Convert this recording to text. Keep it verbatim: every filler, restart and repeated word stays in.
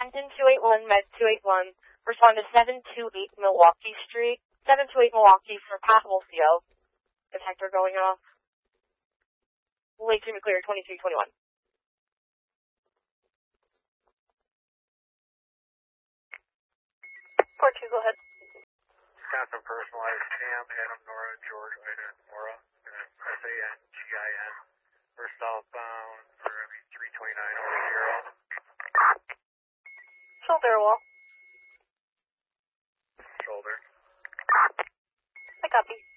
Kenton two eight one, Med two eight one. Respond to seven two eight Milwaukee Street. seven two eight Milwaukee for passable C O. Detector going off. Lake to be clear, twenty-three twenty-one. Port two, go ahead. Wisconsin personalized Cam, Adam, Nora, George, Ida, Nora, S A N G I N. We're southbound for M E three twenty-nine over zero. Shoulder wall. Shoulder. I copy.